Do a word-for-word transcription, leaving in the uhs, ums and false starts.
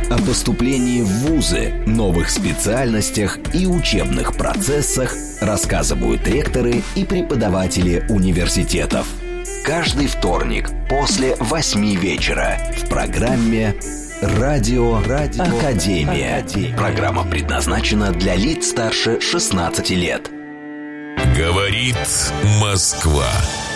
О поступлении в вузы, новых специальностях и учебных процессах рассказывают ректоры и преподаватели университетов. Каждый вторник после восьми вечера в программе «Радио, Радио Академия». Академия. Программа предназначена для лиц старше шестнадцати лет. Говорит Москва.